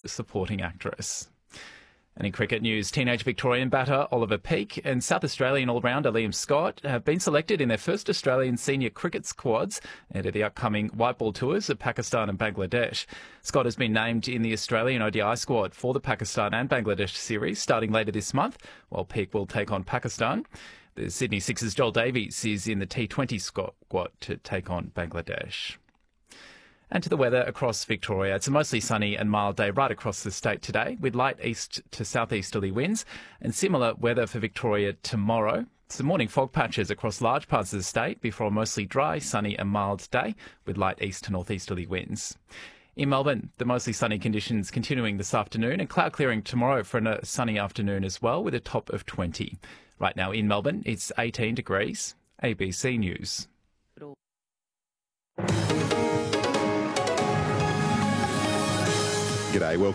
Supporting Actress. And in cricket news, teenage Victorian batter Oliver Peake and South Australian all-rounder Liam Scott have been selected in their first Australian senior cricket squads ahead of the upcoming white ball tours of Pakistan and Bangladesh. Scott has been named in the Australian ODI squad for the Pakistan and Bangladesh series starting later this month, while Peake will take on Pakistan. The Sydney Sixers' Joel Davies is in the T20 squad to take on Bangladesh. And to the weather across Victoria. It's a mostly sunny and mild day right across the state today, with light east to southeasterly winds, and similar weather for Victoria tomorrow. Some morning fog patches across large parts of the state before a mostly dry, sunny and mild day with light east to northeasterly winds. In Melbourne, the mostly sunny conditions continuing this afternoon, and cloud clearing tomorrow for a sunny afternoon as well, with a top of 20. Right now in Melbourne, it's 18 degrees. ABC News. G'day.